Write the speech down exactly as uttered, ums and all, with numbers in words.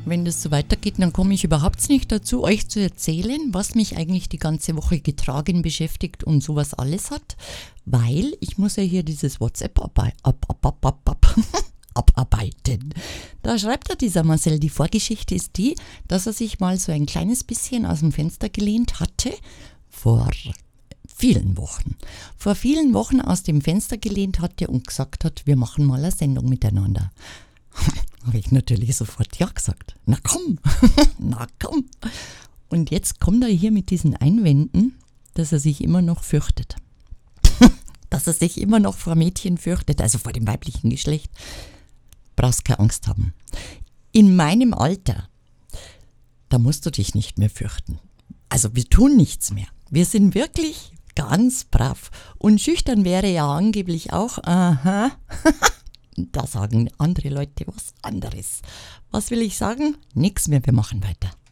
wenn das so weitergeht, dann komme ich überhaupt nicht dazu, euch zu erzählen, was mich eigentlich die ganze Woche getragen, beschäftigt und sowas alles hat, weil ich muss ja hier dieses WhatsApp ab, ab, ab, ab, ab, ab, abarbeiten. Da schreibt er, dieser Marcel, die Vorgeschichte ist die, dass er sich mal so ein kleines bisschen aus dem Fenster gelehnt hatte, vor vielen Wochen. Vor vielen Wochen aus dem Fenster gelehnt hatte und gesagt hat, wir machen mal eine Sendung miteinander. Habe ich natürlich sofort ja gesagt. Na komm, na komm. Und jetzt kommt er hier mit diesen Einwänden, dass er sich immer noch fürchtet. Dass er sich immer noch vor Mädchen fürchtet, also vor dem weiblichen Geschlecht. Brauchst keine Angst haben. In meinem Alter, da musst du dich nicht mehr fürchten. Also wir tun nichts mehr. Wir sind wirklich ganz brav. Und schüchtern wäre ja angeblich auch, aha, da sagen andere Leute was anderes. Was will ich sagen? Nix mehr, wir machen weiter.